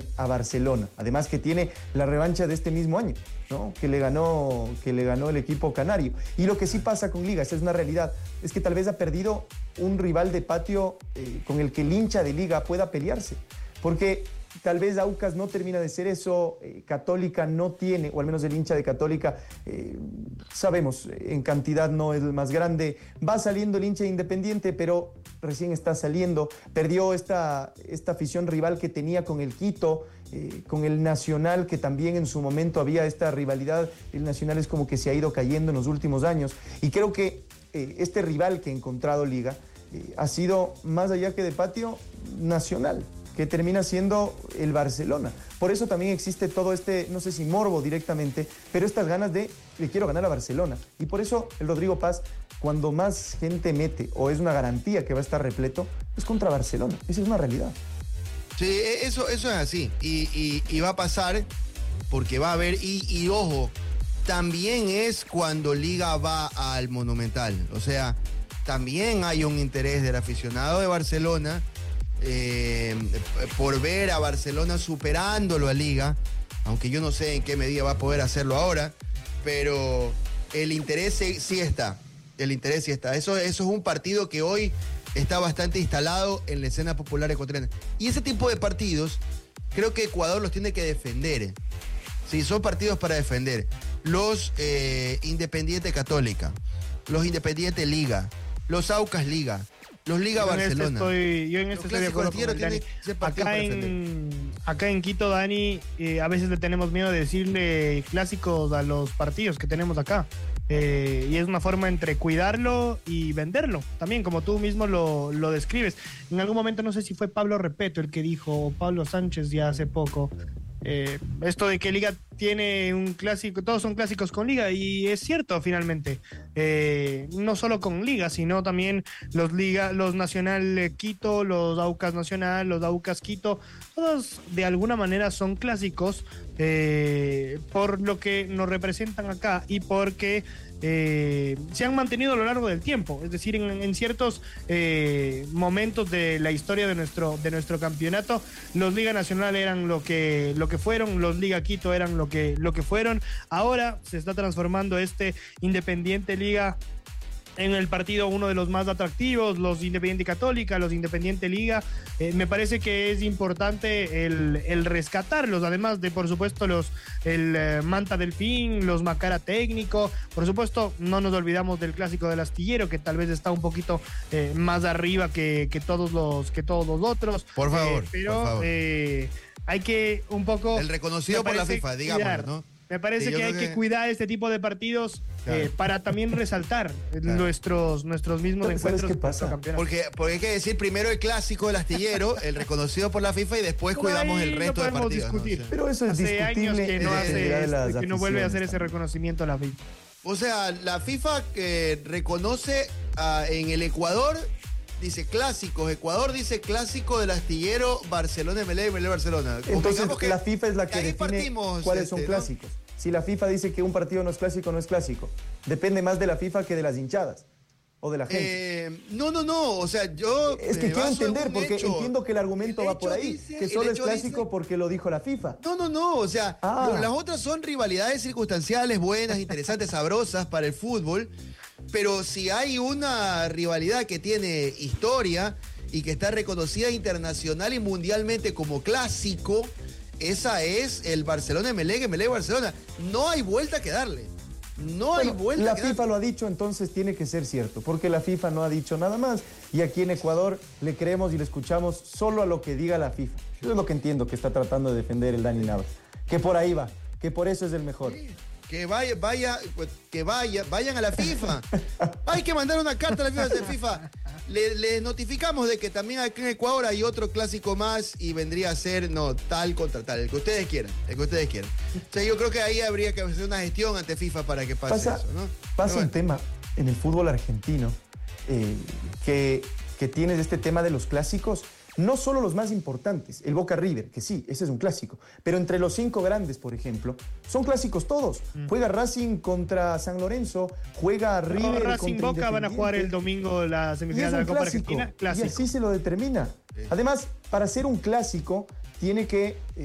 a Barcelona. Además que tiene la revancha de este mismo año, ¿no? Que le ganó el equipo canario. Y lo que sí pasa con Liga, esa es una realidad, es que tal vez ha perdido un rival de patio con el que el hincha de Liga pueda pelearse. Porque tal vez Aucas no termina de ser eso, Católica no tiene, o al menos el hincha de Católica, sabemos, en cantidad no es el más grande, va saliendo el hincha de Independiente, pero recién está saliendo, perdió esta afición rival que tenía con el Quito, con el Nacional, que también en su momento había esta rivalidad, el Nacional es como que se ha ido cayendo en los últimos años, y creo que este rival que ha encontrado Liga ha sido, más allá que de patio, nacional, que termina siendo el Barcelona. Por eso también existe todo este, no sé si morbo directamente, pero estas ganas de, le quiero ganar a Barcelona. Y por eso el Rodrigo Paz, cuando más gente mete, o es una garantía que va a estar repleto, es contra Barcelona. Esa es una realidad. Sí, eso es así. Y va a pasar, porque va a haber, y ojo, también es cuando Liga va al Monumental. O sea, también hay un interés del aficionado de Barcelona por ver a Barcelona superándolo a Liga, aunque yo no sé en qué medida va a poder hacerlo ahora, pero el interés sí está, el interés sí está. Eso es un partido que hoy está bastante instalado en la escena popular ecuatoriana. Y ese tipo de partidos, creo que Ecuador los tiene que defender. Sí, son partidos para defender. Los Independiente Católica, los Independiente Liga, los Aucas Liga, los Liga Barcelona. Yo en este estoy de acuerdo con Dani. Acá en Quito, Dani, a veces le tenemos miedo de decirle clásicos a los partidos que tenemos acá. Y es una forma entre cuidarlo y venderlo. También, como tú mismo lo describes. En algún momento, no sé si fue Pablo Repeto el que dijo, o Pablo Sánchez ya hace poco, esto de que Liga tiene un clásico, todos son clásicos con Liga, y es cierto finalmente, no solo con Liga, sino también los Nacional Quito, los Aucas Nacional, los Aucas Quito, todos de alguna manera son clásicos por lo que nos representan acá y porque se han mantenido a lo largo del tiempo, es decir, en ciertos momentos de la historia de nuestro campeonato, los Liga Nacional eran lo que fueron, los Liga Quito eran lo que fueron. Ahora se está transformando este Independiente Liga en el partido uno de los más atractivos, los Independiente Católica, los Independiente Liga. Me parece que es importante el rescatarlos, además de, por supuesto, el Manta Delfín, los Macara Técnico. Por supuesto, no nos olvidamos del clásico del Astillero, que tal vez está un poquito más arriba que todos los otros. Por favor, pero por favor. Hay que un poco... El reconocido por la FIFA, digamos, ¿no? Me parece que hay que cuidar este tipo de partidos, claro, para también resaltar, claro, nuestros mismos encuentros. ¿Qué pasa? Porque hay que decir primero el clásico del Astillero, el reconocido por la FIFA, y después cuidamos el resto de partidos. Discutir. ¿No? Pero eso es hace años que no vuelve a hacer ese reconocimiento a la FIFA. O sea, la FIFA que reconoce en el Ecuador, dice clásicos, Ecuador dice clásico del Astillero, Barcelona, MLE, Barcelona. Entonces la FIFA es la que define partimos, cuáles son clásicos. ¿No? Si la FIFA dice que un partido no es clásico, no es clásico. Depende más de la FIFA que de las hinchadas o de la gente. No, o sea, yo... Es que quiero entender, porque hecho, entiendo que el argumento va por ahí, que solo es clásico porque lo dijo la FIFA. No, o sea, las otras son rivalidades circunstanciales, buenas, interesantes, sabrosas para el fútbol, pero si hay una rivalidad que tiene historia y que está reconocida internacional y mundialmente como clásico, esa es el Barcelona MLE Barcelona. No hay vuelta que darle. La FIFA lo ha dicho, entonces tiene que ser cierto, porque la FIFA no ha dicho nada más. Y aquí en Ecuador le creemos y le escuchamos solo a lo que diga la FIFA. Eso es lo que entiendo que está tratando de defender el Dani Navas. Que por ahí va, que por eso es el mejor. Que vayan a la FIFA. Hay que mandar una carta a la FIFA. Les notificamos de que también aquí en Ecuador hay otro clásico más y vendría a ser, tal contra tal, el que ustedes quieran. O sea, yo creo que ahí habría que hacer una gestión ante FIFA para que pase eso, ¿no? Pasa un tema en el fútbol argentino que tienes este tema de los clásicos. No solo los más importantes, el Boca River, que sí, ese es un clásico, pero entre los 5 grandes, por ejemplo, son clásicos todos. Juega Racing contra San Lorenzo, juega River Racing contra Boca van a jugar el domingo la semifinal de la Copa Argentina. Clásico. Y así se lo determina. Además, para ser un clásico, tiene que